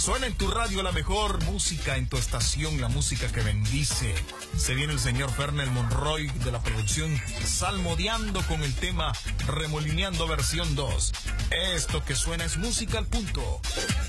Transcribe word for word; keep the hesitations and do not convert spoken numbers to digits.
Suena en tu radio la mejor música, en tu estación, la música que bendice. Se viene el señor Fernel Monroy de la producción Salmodiando con el tema Remolineando versión dos. Esto que suena es música al punto.